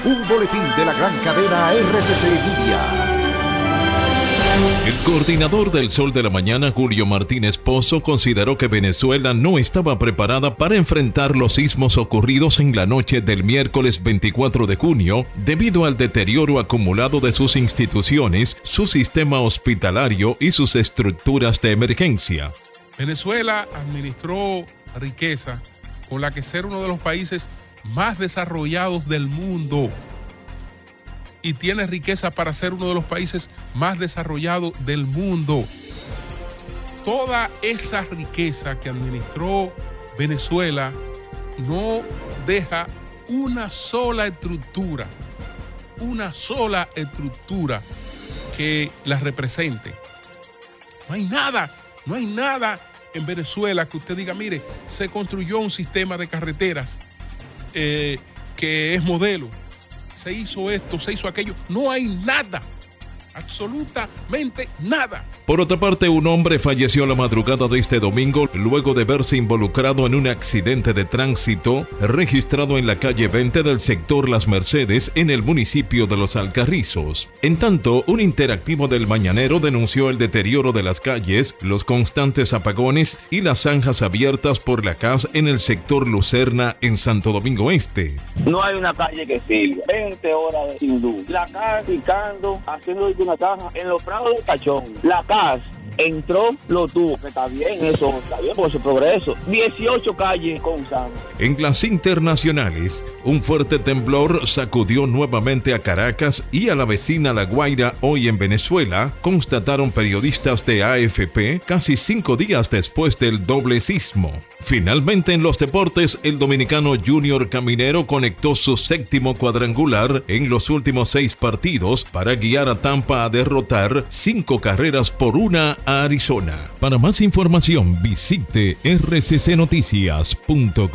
Un boletín de la gran cadena RCC Media. El coordinador del Sol de la Mañana, Julio Martínez Pozo, consideró que Venezuela no estaba preparada para enfrentar los sismos ocurridos en la noche del miércoles 24 de junio debido al deterioro acumulado de sus instituciones, su sistema hospitalario y sus estructuras de emergencia. Venezuela administró riqueza con la que ser uno de los países más desarrollados del mundo. Y tiene riqueza para ser uno de los países más desarrollados del mundo. Toda esa riqueza que administró Venezuela no deja una sola estructura que la represente. No hay nada en Venezuela que usted diga, mire, se construyó un sistema de carreteras que es modelo. Se hizo esto, se hizo aquello. No hay nada, absolutamente nada. Por otra parte, un hombre falleció la madrugada de este domingo luego de verse involucrado en un accidente de tránsito registrado en la calle 20 del sector Las Mercedes en el municipio de Los Alcarrizos. En tanto, un interactivo del Mañanero denunció el deterioro de las calles, los constantes apagones y las zanjas abiertas por la CAS en el sector Lucerna en Santo Domingo Este. No hay una calle que sirva. 20 horas sin luz. La CAS picando, haciendo una caja en los prados del Cachón. La CAS entró, lo tuvo, que está bien, eso está bien por su progreso. 18 calles con sangre. En las internacionales, un fuerte temblor sacudió nuevamente a Caracas y a la vecina La Guaira hoy en Venezuela, constataron periodistas de AFP casi 5 días después del doble sismo. Finalmente, en los deportes, el dominicano Junior Caminero conectó su 7º cuadrangular en los últimos 6 partidos para guiar a Tampa a derrotar 5 carreras por 1 a Arizona. Para más información, visite rccnoticias.com.do,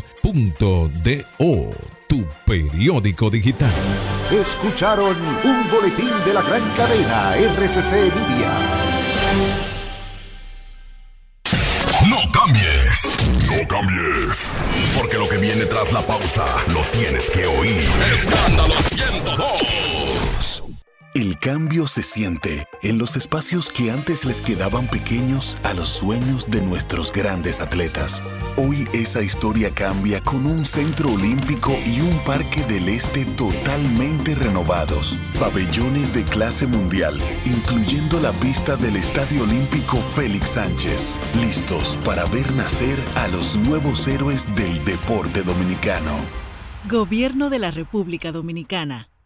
tu periódico digital. Escucharon un boletín de la gran cadena RCC Media. No cambies, porque lo que viene tras la pausa lo tienes que oír. Escándalo 102. El cambio se siente en los espacios que antes les quedaban pequeños a los sueños de nuestros grandes atletas. Hoy esa historia cambia con un centro olímpico y un parque del este totalmente renovados. Pabellones de clase mundial, incluyendo la pista del Estadio Olímpico Félix Sánchez. Listos para ver nacer a los nuevos héroes del deporte dominicano. Gobierno de la República Dominicana.